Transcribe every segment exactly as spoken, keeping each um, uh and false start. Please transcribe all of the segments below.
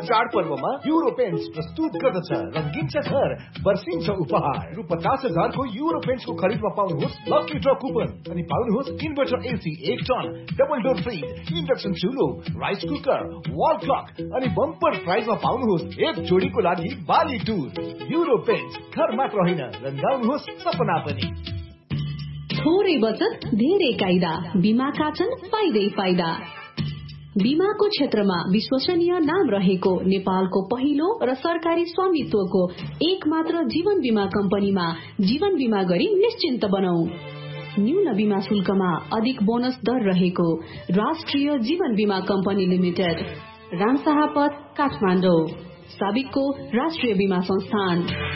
चाडपर्वमा euro paints प्रस्तुत गर्दछ रंगीन छ घर बर्सिन्छ उपहार। रु पचास हजारको युरो पेन्ट्सको खरिदमा पाउनुहोस् लकी ड्र कुपन अनि पाउनुहोस् इन्भर्टर एसी एक ton, double door fridge, induction चुलो, rice cooker, wall clock अनि बम्पर प्राइजमा पाउनुहोस् एक जोडीको लागि बाली टुर। युरो पेन्ट्स घर मात्र होइन, रंगाउनुहोस् सपना पनि। थोरै बचत धेरै कायदा, बीमाका छन् फाइदै फाइदा। बीमाको क्षेत्रमा विश्वसनीय नाम रहेको नेपालको पहिलो र सरकारी स्वामित्वको एक मात्र जीवन बीमा कम्पनीमा जीवन बीमा गरी निश्चिन्त बनाऊ। न्यून बीमा शुल्कमा अधिक बोनस दर रहेको राष्ट्रिय जीवन बीमा कम्पनी लिमिटेड, रामशाहपथ, काठमाडौँ, साबिकको राष्ट्रिय बीमा संस्थान।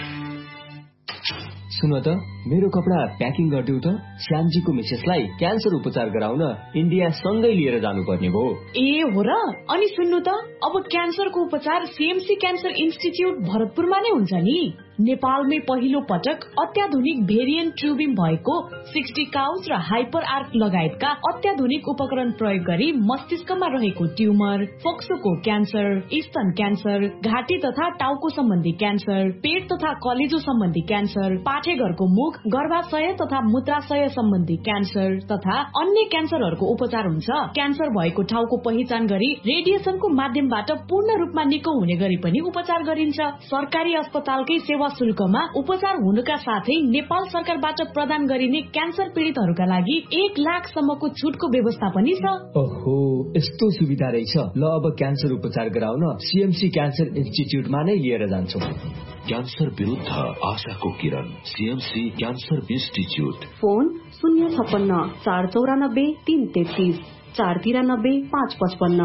सुन त, मेरो कपडा प्याकिङ गरिदेऊ त। श्यामजीको मिसेसलाई क्यान्सर उपचार गराउन इन्डिया सँगै लिएर जानुपर्ने भयो। ए हो र? अनि सुन्नु त, अब क्यान्सरको उपचार सीएमसी क्यान्सर इन्स्टिच्युट भरतपुरमा नै हुन्छ नि। नेपालमै पहिलो पटक अत्याधुनिक भेरिएन्ट ट्युबिङ भएको सिक्सटी काउज र हाइपर आर्क लगायतका अत्याधुनिक उपकरण प्रयोग गरी मस्तिष्कमा रहेको ट्युमर, फोक्सोको क्यान्सर, स्तन क्यान्सर, घाँटी तथा टाउको सम्बन्धी क्यान्सर, पेट तथा कलेजो सम्बन्धी क्यान्सर, पाठेघरको मुख, गर्भाशय तथा मूत्राशय सम्बन्धी क्यान्सर तथा अन्य क्यान्सरहरूको उपचार हुन्छ। क्यान्सर भएको ठाउँको पहिचान गरी रेडिएसनको माध्यमबाट पूर्ण रूपमा निको हुने गरी पनि उपचार गरिन्छ। सरकारी अस्पतालकै सेवा शुल्कमा उपचार हुनुका साथै नेपाल सरकारबाट प्रदान गरिने क्यान्सर पीड़ितहरूका लागि एक लाख सम्मको छुटको व्यवस्था पनि छ। ओहो, यस्तो सुविधा रहेछ। ल, अब क्यान्सर उपचार गराउन सीएमसी क्यान्सर इन्स्टिच्युटमा नै लिएर जान्छौँ। क्यान्सर विरुद्ध आशाको किरण, सीएमसी क्यान्सर इन्स्टिच्युट। फोन शून्य छप्पन्न चार चौरानब्बे तीन तेत्तीस चार तिरानब्बे पाँच पचपन्न।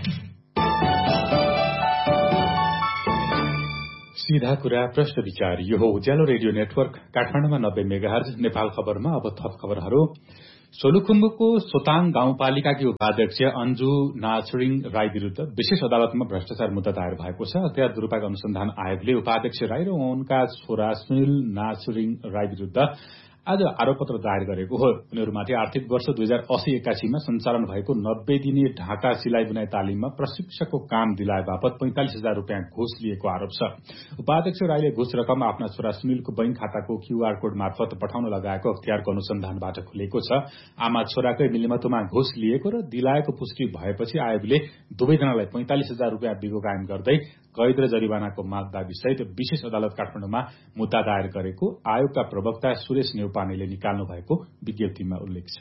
सीधा कुरा प्रश्न विचार। यो हो उज्यालो रेडियो नेटवर्क काठमाडौँमा नब्बे मेगाहर्ज। नेपाल खबरमा अब थप खबरहरू। सोलुखुम्बुको सोताङ गाउँपालिकाकी उपाध्यक्ष अन्जु नाचुरिङ राई विरूद्ध विशेष अदालतमा भ्रष्टाचार मुद्दा दायर भएको छ। हतियार दुरूपयोग अनुसन्धान आयोगले उपाध्यक्ष राई र उनका छोरा सुनिल नाचुरिङ राई विरूद्ध आज आरोपपत्र दायर गरेको हो। उनीहरूमाथि आर्थिक वर्ष दुई हजार अस्सी एकासीमा सञ्चालन भएको नब्बे दिने ढाका सिलाइ बुनाई तालिममा प्रशिक्षकको काम दिलाए बापत पैंतालिस हजार रूपियाँ घुस लिएको आरोप छ। उपाध्यक्ष राईले घुस रकम आफ्ना छोरा सुनिलको बैंक खाताको क्यूआर कोड मार्फत पठाउन लगाएको अख्तियारको अनुसन्धानबाट खुलेको छ। आमा छोराकै मिलिमतोमा घुस लिएको र दिलाएको पुष्टि भएपछि आयोगले दुवैजनालाई पैंतालिस हजार रूपियाँ बिगो कायम गर्दै कैद र जरिवानाको माग दाबी सहित विशेष अदालत काठमाडौँमा मुद्दा दायर गरेको आयोगका प्रवक्ता सुरेश नेउपानेले निकाल्नु भएको विज्ञप्तिमा उल्लेख छ।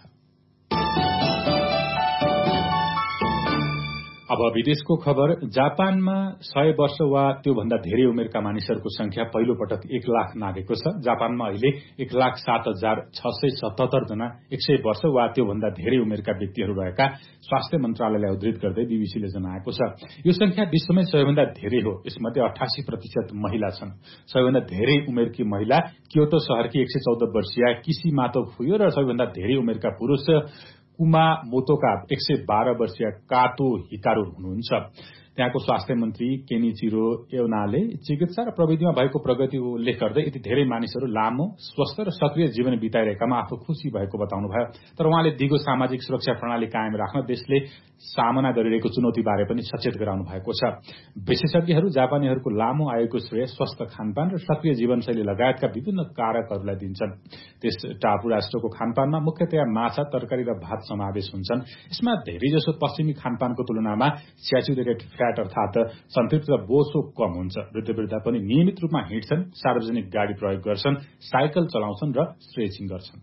अब विदेशको खबर। जापानमा सय वर्ष वा त्योभन्दा धेरै उमेरका मानिसहरूको संख्या पहिलो पटक एक लाख नागेको छ। जापानमा अहिले एक लाख सात हजार छ सय सतहत्तर जना एक सय वर्ष वा त्योभन्दा धेरै उमेरका व्यक्तिहरू रहेका स्वास्थ्य मन्त्रालयलाई उद्धृत गर्दै बीबीसीले जनाएको छ। यो संख्या विश्वमै सबैभन्दा धेरै हो। यसमध्ये अठासी प्रतिशत महिला छन्। सबैभन्दा धेरै उमेरकी महिला क्योटो शहरकी एक सय चौध वर्षीय किसिमातो फुयो र सबैभन्दा धेरै उमेरका पुरूष कुमामोतोका एक सय बाह्र वर्षीय कातो हिकारो हुनुहुन्छ। त्यहाँको स्वास्थ्य मन्त्री केनिचिरो एवनाले चिकित्सा र प्रविधिमा भएको प्रगतिको उल्लेख गर्दै यति धेरै मानिसहरू लामो, स्वस्थ र सक्रिय जीवन बिताइरहेकामा आफू खुशी भएको बताउनुभयो। तर उहाँले दिगो सामाजिक सुरक्षा प्रणाली कायम राख्न देशले सामना गरिरहेको चुनौतीबारे पनि सचेत गराउनु भएको छ। विशेषज्ञहरू जापानीहरूको लामो आयुको श्रेय स्वस्थ खानपान र सक्रिय जीवनशैली लगायतका विभिन्न कारकहरूलाई दिन्छन्। त्यस टापु राष्ट्रको खानपानमा मुख्यतया माछा, तरकारी र भात समावेश हुन्छन्। यसमा धेरैजसो पश्चिमी खानपानको तुलनामा स्याचुरेटेड फ्याट अर्थात सन्तृप्त बोसो कम हुन्छ। वृद्धवृद्धा पनि नियमित रूपमा हिँड्छन्, सार्वजनिक गाडी प्रयोग गर्छन्, साइकल चलाउँछन् र स्ट्रेचिङ गर्छन्।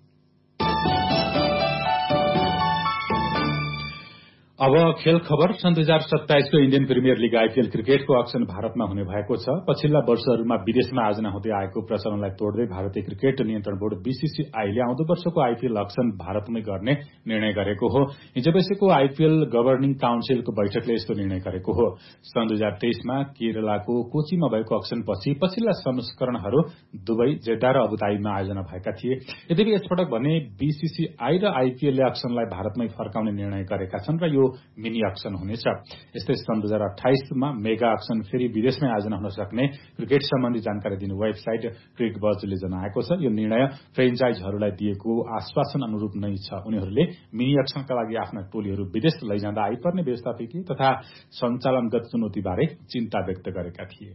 अब खेल खबर। सन् दुई हजार सत्ताइसको इण्डियन प्रिमियर लीग आईपीएल क्रिकेटको अक्सन भारतमा हुने भएको छ। पछिल्ला वर्षहरूमा विदेशमा आयोजना हुँदै आएको प्रचलनलाई तोड्दै भारतीय क्रिकेट नियन्त्रण बोर्ड बीसीसीआईले आउँदो वर्षको आईपीएल अक्सन भारतमै गर्ने निर्णय गरेको हो। हिजो बसेको आईपीएल गभर्निङ काउन्सिलको बैठकले यस्तो निर्णय गरेको हो। सन् दुई हजार तेइसमा केरलाको कोचीमा भएको अक्सनपछि पछिल्ला संस्करणहरू दुबई, जेड्डा र अबुधाबीमा आयोजना भएका थिए। यद्यपि यसपटक भने बीसीसीआई र आईपीएलले अक्सनलाई भारतमै फर्काउने निर्णय गरेका छन् र यो मिनी अक्सन हुनेछ। यस्तै सन् दुई हजार अठाइसमा मेगा अक्सन फेरि विदेशमै आयोजना हुन सक्ने क्रिकेट सम्बन्धी जानकारी दिने वेबसाइट क्रिक बजले जनाएको छ। यो निर्णय फ्रेन्चाइजहरूलाई दिएको आश्वासन अनुरूप नै छ। उनीहरूले मिनी अक्सनका लागि आफ्ना टोलीहरू विदेश लैजाँदा आइपर्ने व्यवस्थापकीय तथा सञ्चालनगत चुनौतीबारे चिन्ता व्यक्त गरेका थिए।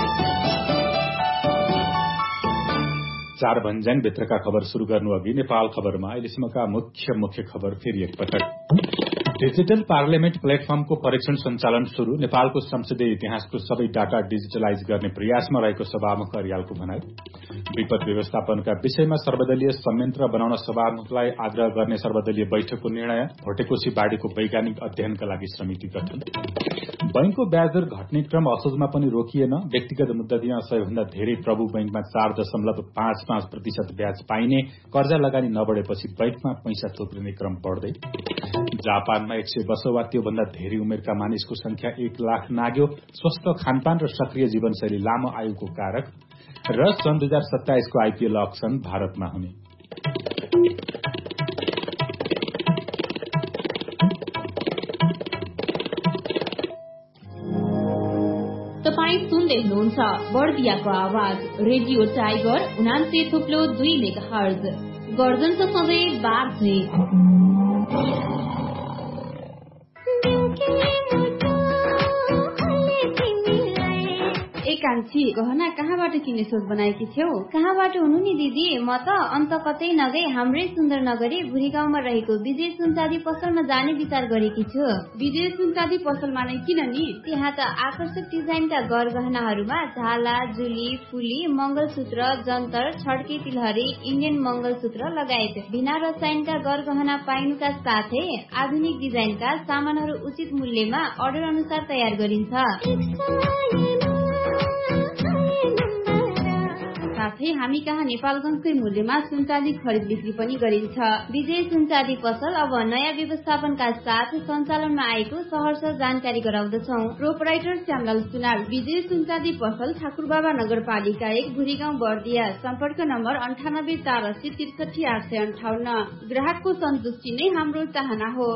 चार भन्ज्याङ भित्रका खबर शुरू गर्नु अघि नेपाल खबरमा अहिलेसम्मका मुख्य मुख्य खबर फेरि एकपटक। डिजिटल पार्लियामेन्ट प्लेटफर्मको परीक्षण सञ्चालन शुरू। नेपालको संसदीय इतिहासको सबै डाटा डिजिटलाइज गर्ने प्रयासमा रहेको सभामुख अर्यालको भनाई। विपद व्यवस्थापनका विषयमा सर्वदलीय संयन्त्र बनाउन सभामुखलाई आग्रह गर्ने सर्वदलीय बैठकको निर्णय। भोटेकोशी बाढ़ीको वैज्ञानिक अध्ययनका लागि समिति गठन। बैंकको ब्याज दर घट्ने क्रम असोजमा पनि रोकिएन। व्यक्तिगत मुद्दा दिन सबैभन्दा धेरै प्रभु बैंकमा चार दशमलव पाँच पाँच प्रतिशत ब्याज पाइने। कर्जा लगानी नबढेपछि बैंकमा पैसा थोप्रिने क्रम बढ्दै। जापानमा एक सय वर्ष वा त्योभन्दा धेरै उमेरका मानिसको संख्या एक लाख नाग्यो। स्वस्थ खानपान र सक्रिय जीवनशैली लामो आयुको कारक। र सन् दुई हजार सत्ताइसको आइपीएल अक्सन भारतमा हुने। तपाईँ सुन्दै हुनुहुन्छ बर्दियाको आवाज रेडियो टाइगर उनान्से थुप्लो दुई मेगा हर्ज गर्जनको सधैँ बाह्र। कान्छी गहना कहाँबाट किन्ने सोच बनाएकी थियौ? कहाँबाट हुनु नि दिदी? म त अन्त कतै नगई हाम्रै सुन्दर नगरी भुरी गाउँमा रहेको विजय सुनचाँदी पसलमा जाने विचार गरेकी छु। विजय सुनचाँदी पसलमा नै किन नि? त्यहाँ त आकर्षक डिजाइनका गरगहनाहरूमा झाला, जुली, फुली, मंगलसूत्र, जन्तर, छड्के तिलहरी, इन्डियन मंगलसूत्र लगायत बिना रसायनका गरगहना पाइनुका साथै आधुनिक डिजाइनका सामानहरू उचित मूल्यमा अर्डर अनुसार तयार गरिन्छ। साथै हामी कहाँ नेपालगञ्जकै मूल्यमा सुनचाँदी खरिद बिक्री पनि गरिन्छ। विजय सुनचाँदी पसल अब नयाँ व्यवस्थापनका साथ सञ्चालनमा आएको सहर्ष जानकारी गराउँदछौ। प्रोपराइटर श्यामलाल सुनार। विजय सुनचाँदी पसल ठाकुरबाबा नगरपालिका एक भुरी गाउँ बर्दिया। सम्पर्क नम्बर अन्ठानब्बे चार अस्सी त्रिसठी आठ सय अन्ठाउन्न। ग्राहकको सन्तुष्टि नै हाम्रो चाहना हो।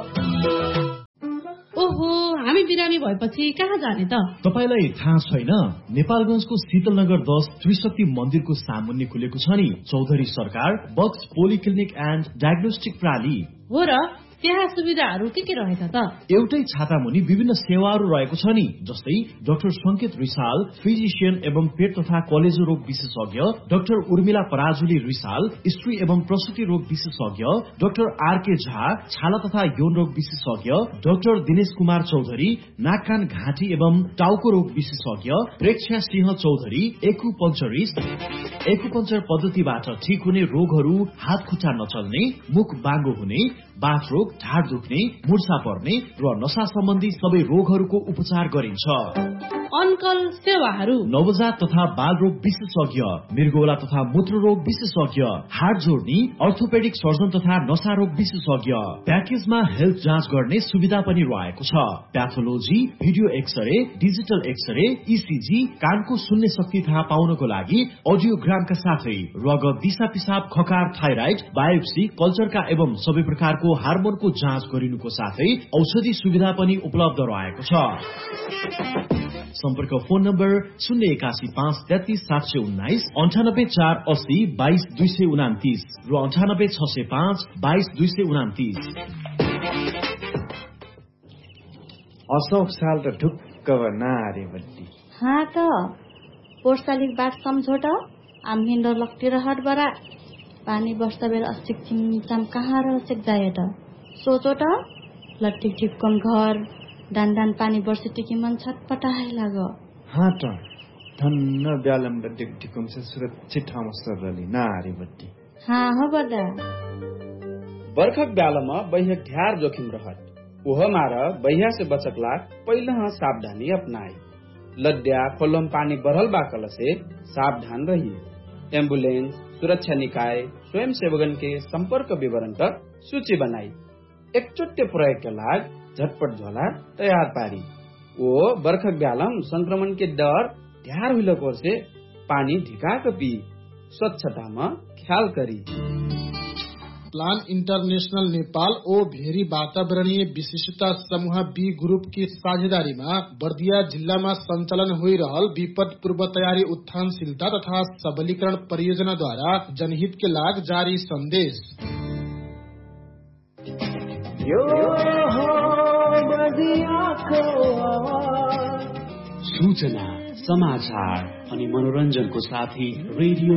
ओहो, हामी बिरामी भएपछि कहाँ जाने त? तपाईलाई थाहा छैन? नेपालगञ्जको शीतलनगर दस त्रिशक्ति मन्दिरको सामुन्ने खुलेको छ नि चौधरी सरकार बक्स पोलिक्लिनिक एन्ड डायग्नोस्टिक प्रणाली। हो र, त्यहाँ सुविधाहरू के के रहेछ त? एउटै छाता मुनि विभिन्न सेवाहरू रहेको छ नि, जस्तै डाक्टर संकेत रिसाल फिजिशियन एवं पेट तथा कलेजो रोग विशेषज्ञ, डाक्टर उर्मिला पराजुली रिसाल स्त्री एवं प्रसुति रोग विशेषज्ञ, डाक्टर आरके झा छाला तथा यौन रोग विशेषज्ञ, डाक्टर दिनेश कुमार चौधरी नाक कान घाँटी एवं टाउको रोग विशेषज्ञ, प्रेक्षा सिंह चौधरी एक्युपंचरिस्ट। एक्युपंचर पद्धतिबाट ठिक हुने रोगहरू हात खुट्टा नचल्ने, मुख बाङ्गो हुने, बाथ रोग, ढाड दुख्ने, मुर्छा पर्ने र नशा सम्बन्धी सबै रोगहरूको उपचार गरिन्छ। अनकल सेवाहरू नवजात तथा बाल रोग विशेषज्ञ, मृगौला तथा मूत्र रोग विशेषज्ञ, हाड जोड्ने अर्थोपेडिक सर्जन तथा नशा रोग विशेषज्ञ। प्याकेजमा हेल्थ जाँच गर्ने सुविधा पनि रहेको छ। Pathology, video x-ray, digital x-ray, ECG, कानको सुन्ने शक्ति थाहा पाउनको लागि अडियोग्रामका साथै रगत, दिशा पिसाब, खकार, थाइराइड, बायोप्सी, कल्चरका एवं सबै प्रकारको हार्मोनको जाँच गरिनुको साथै औषधि सुविधा पनि उपलब्ध रहेको छ। सम्पर्क फोन नम्बर शून्य एकासी पाँच तेत्तीस सात सय उन्नाइस, अन्ठानब्बे चार अस्सी बाइस दुई सय उनातिस र अन्ठानब्बे छ सय पाँच बाइस दुई सय उनातिस। अशोक साल त ढुक्क नारे बत्ती हाँ त पोर्सालिक बाट सम्झोट आम्हिन्डो लक्तिर हट बरा पानी बस्दा बेला अस्तिक चिमचाम कहाँ र सेक जाए त सोचो त लट्टिक ढिपकम घर दान दान पानी वर्षे टिकी मन छटपटाए लाग। हाँ त धन्न ब्यालम र ढिपढिपकम से सुरक्षित ठाउँमा सरली नारी बत्ती। हाँ हो बदा बर्खक ब्यालमा बहिया ढ्यार जोखिम रहत उह मार बहिया से बचक लाग पहिला सावधानी अपनाए। लड्या खोलम पानी बढ़ल बाकल से सावधान रही। एम्बुलेंस, सुरक्षा निकाय, स्वयं सेवकन के संपर्क विवरण तक सूची बनाई। एकचोटे प्रयोग के लाग झटपट झोला तैयार पारी। वो बर्खक ब्यालम संक्रमण के डर ढ्यार हुलकोर से पानी ढिका पी स्वच्छता में ख्याल करी। प्लान इन्टरनेशनल नेपाल ओ भेरी वातावरणीय विशिष्टता समूह बी ग्रुप की साझेदारीमा बर्दिया जिल्लामा सञ्चालन होइरहल विपद पूर्व तयारी उत्थानशीलता तथा सबलीकरण परियोजनाद्वारा जनहित के लाग जारी संदेश। सूचना, समाचार अनि मनोरञ्जनको साथी रेडियो